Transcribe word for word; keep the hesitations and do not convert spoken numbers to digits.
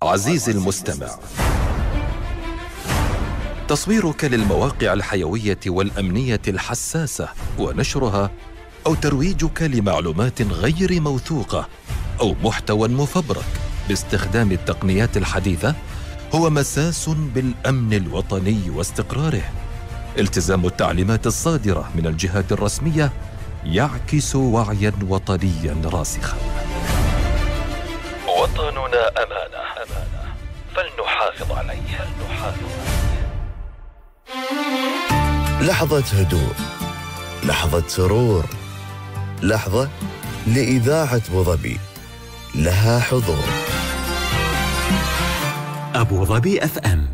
عزيزي المستمع، تصويرك للمواقع الحيوية والأمنية الحساسة ونشرها، أو ترويجك لمعلومات غير موثوقة أو محتوى مفبرك باستخدام التقنيات الحديثة هو مساس بالأمن الوطني واستقراره. التزام التعليمات الصادرة من الجهات الرسمية يعكس وعياً وطنياً راسخاً. وطننا أمانة، أمانة فلنحافظ عليه، فلنحافظ عليه. لحظة هدوء، لحظة سرور، لحظة لإذاعة أبوظبي، لها حضور. أبوظبي أف أم